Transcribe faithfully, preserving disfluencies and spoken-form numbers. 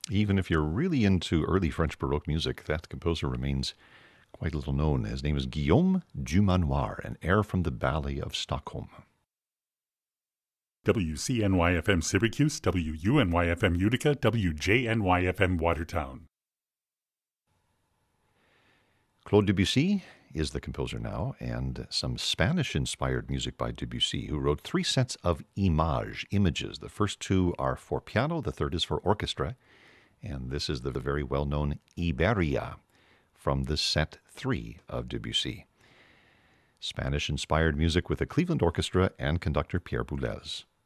Even if you're really into early French Baroque music, that composer remains quite little known. His name is Guillaume Dumanoir, an air from the Ballet of Stockholm. W C N Y F M Syracuse, W U N Y F M Utica, W J N Y F M Watertown. Claude Debussy is the composer now, and some Spanish-inspired music by Debussy, who wrote three sets of images, images. The first two are for piano, the third is for orchestra, and this is the very well-known Iberia from the set three of Debussy. Spanish-inspired music with the Cleveland Orchestra and conductor Pierre Boulez.